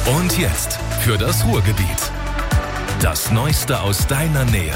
Und jetzt für das Ruhrgebiet. Das Neueste aus deiner Nähe.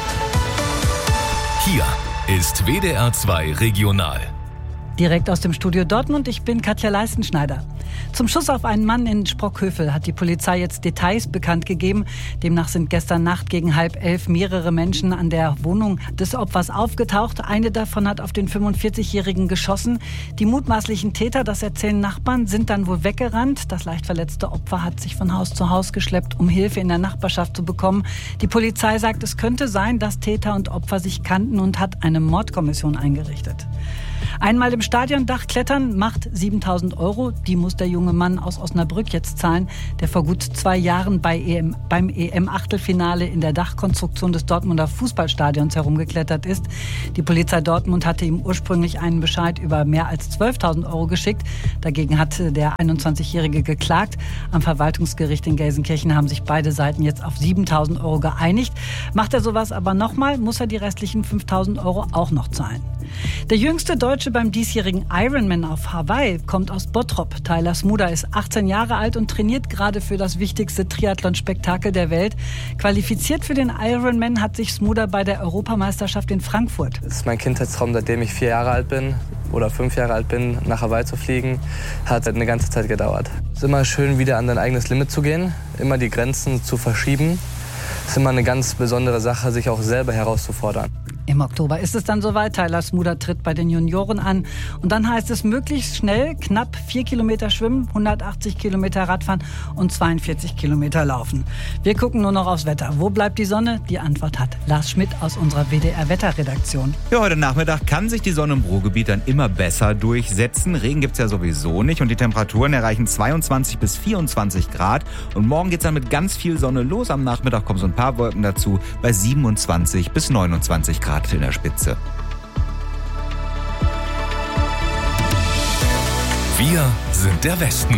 Hier ist WDR 2 Regional. Direkt aus dem Studio Dortmund, ich bin Katja Leistenschneider. Zum Schuss auf einen Mann in Sprockhövel hat die Polizei jetzt Details bekannt gegeben. Demnach sind gestern Nacht gegen 10:30 mehrere Menschen an der Wohnung des Opfers aufgetaucht. Eine davon hat auf den 45-Jährigen geschossen. Die mutmaßlichen Täter, das erzählen Nachbarn, sind dann wohl weggerannt. Das leicht verletzte Opfer hat sich von Haus zu Haus geschleppt, um Hilfe in der Nachbarschaft zu bekommen. Die Polizei sagt, es könnte sein, dass Täter und Opfer sich kannten und hat eine Mordkommission eingerichtet. Einmal im Stadiondach klettern macht 7.000 €. Die muss der junge Mann aus Osnabrück jetzt zahlen, der vor gut 2 Jahren beim EM-Achtelfinale in der Dachkonstruktion des Dortmunder Fußballstadions herumgeklettert ist. Die Polizei Dortmund hatte ihm ursprünglich einen Bescheid über mehr als 12.000 € geschickt. Dagegen hat der 21-Jährige geklagt. Am Verwaltungsgericht in Gelsenkirchen haben sich beide Seiten jetzt auf 7.000 € geeinigt. Macht er sowas aber nochmal, muss er die restlichen 5.000 € auch noch zahlen. Der jüngste Deutsche beim diesjährigen Ironman auf Hawaii kommt aus Bottrop. Tyler Smuda ist 18 Jahre alt und trainiert gerade für das wichtigste Triathlon-Spektakel der Welt. Qualifiziert für den Ironman hat sich Smuda bei der Europameisterschaft in Frankfurt. Das ist mein Kindheitstraum, seitdem ich 4 Jahre alt bin oder 5 Jahre alt bin, nach Hawaii zu fliegen. Hat eine ganze Zeit gedauert. Es ist immer schön, wieder an dein eigenes Limit zu gehen, immer die Grenzen zu verschieben. Es ist immer eine ganz besondere Sache, sich auch selber herauszufordern. Im Oktober ist es dann soweit. Tyler Smuda tritt bei den Junioren an. Und dann heißt es möglichst schnell knapp 4 Kilometer schwimmen, 180 Kilometer Radfahren und 42 Kilometer laufen. Wir gucken nur noch aufs Wetter. Wo bleibt die Sonne? Die Antwort hat Lars Schmidt aus unserer WDR-Wetterredaktion. Ja, heute Nachmittag kann sich die Sonne im Ruhrgebiet dann immer besser durchsetzen. Regen gibt's ja sowieso nicht und die Temperaturen erreichen 22 bis 24 Grad. Und morgen geht's dann mit ganz viel Sonne los. Am Nachmittag kommen so ein paar Wolken dazu bei 27 bis 29 Grad in der Spitze. Wir sind der Westen.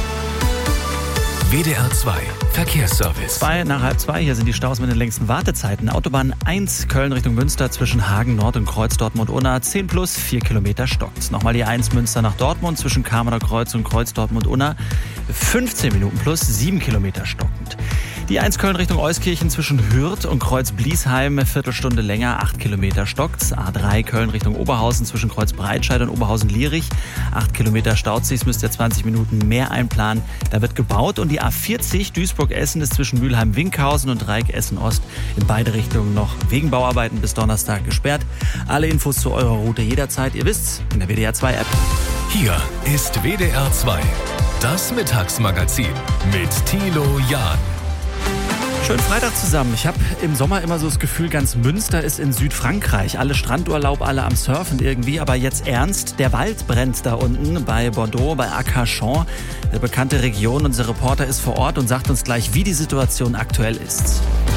WDR 2 Verkehrsservice. 2:30, hier sind die Staus mit den längsten Wartezeiten. Autobahn 1 Köln Richtung Münster zwischen Hagen Nord und Kreuz Dortmund-Unna 10 plus 4 Kilometer stockt. Nochmal die 1 Münster nach Dortmund zwischen Kamener Kreuz und Kreuz Dortmund-Unna 15 Minuten plus 7 Kilometer stockend. Die 1 Köln Richtung Euskirchen zwischen Hürth und Kreuz Bliesheim, Viertelstunde länger, 8 Kilometer stockt's. A3 Köln Richtung Oberhausen zwischen Kreuz Breitscheid und Oberhausen-Lierich, 8 Kilometer staut sich, müsst ihr 20 Minuten mehr einplanen. Da wird gebaut und die A40 Duisburg-Essen ist zwischen Mülheim-Winkhausen und Dreieck Essen-Ost in beide Richtungen noch wegen Bauarbeiten bis Donnerstag gesperrt. Alle Infos zu eurer Route jederzeit, ihr wisst's, in der WDR 2 App. Hier ist WDR 2, das Mittagsmagazin mit Thilo Jahn. Schönen Freitag zusammen. Ich habe im Sommer immer so das Gefühl, ganz Münster ist in Südfrankreich. Alle Strandurlaub, alle am Surfen irgendwie. Aber jetzt ernst, der Wald brennt da unten bei Bordeaux, bei Arcachon, der bekannte Region. Unser Reporter ist vor Ort und sagt uns gleich, wie die Situation aktuell ist.